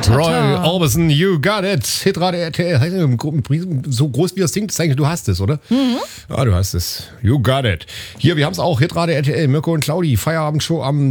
Roy Orbison, You Got It. Hitrate RTL. So groß wie das Ding, das eigentlich, du hast es, oder? Ja, du hast es. You Got It. Hier, wir haben es auch. Hitrate RTL. Mirko und Claudi. Feierabendshow am